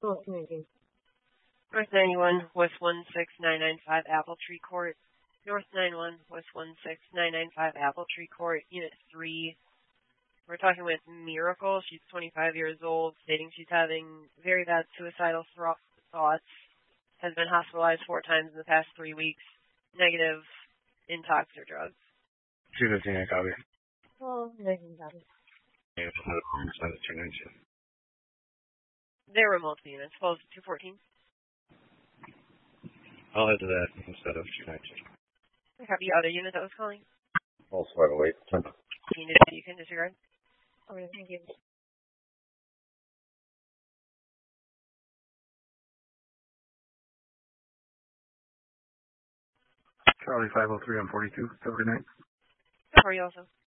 Oh, 219. North 91, West 16995, Apple Tree Court. North 91, West 16995, Apple Tree Court, Unit 3. We're talking with Miracle. She's 25 years old, stating she's having very bad suicidal thoughts, has been hospitalized 4 times in the past 3 weeks, negative intox or drugs. 215, I copy. Oh, 19 copy. Yeah, 219. There were multiple units. Close to 214. I'll head to that instead of 219. I copy the other unit that was calling. Pulse 508. You can disregard. Okay, thank you. Charlie 503 on 42. Have a good night. How are you also?